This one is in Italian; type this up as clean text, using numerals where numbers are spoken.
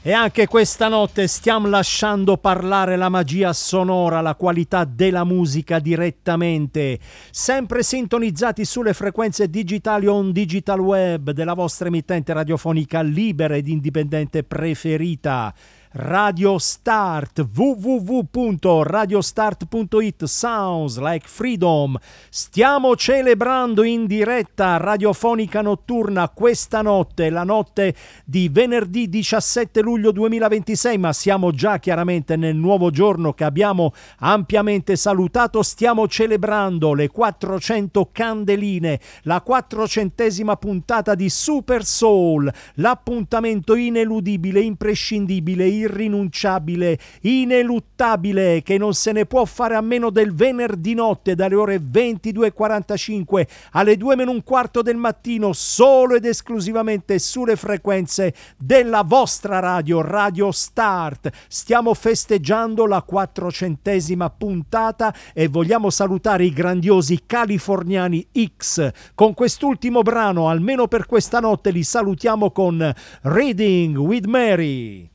E anche questa notte stiamo lasciando parlare la magia sonora, la qualità della musica direttamente, sempre sintonizzati sulle frequenze digitali on digital web della vostra emittente radiofonica libera ed indipendente preferita. Radio Start, www.radiostart.it. Sounds like freedom. Stiamo celebrando in diretta radiofonica notturna questa notte, la notte di venerdì 17 luglio 2026, ma siamo già chiaramente nel nuovo giorno che abbiamo ampiamente salutato. Stiamo celebrando le 400 candeline, la 400esima puntata di Super Soul, l'appuntamento ineludibile, imprescindibile, irrinunciabile, ineluttabile, che non se ne può fare a meno del venerdì notte dalle ore 22:45 alle 2:15 del mattino, solo ed esclusivamente sulle frequenze della vostra radio, Radio Start. Stiamo festeggiando la 400esima puntata e vogliamo salutare i grandiosi californiani X. Con quest'ultimo brano, almeno per questa notte, li salutiamo con Reading with Mary.